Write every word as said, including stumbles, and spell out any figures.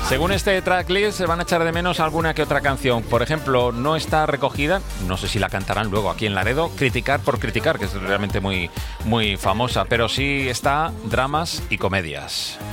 Según este tracklist se van a echar de menos alguna que otra canción. Por ejemplo, no está recogida, no sé si la cantarán luego aquí en Laredo, Criticar por criticar, que es realmente muy, muy famosa, pero sí está Dramas y comedias.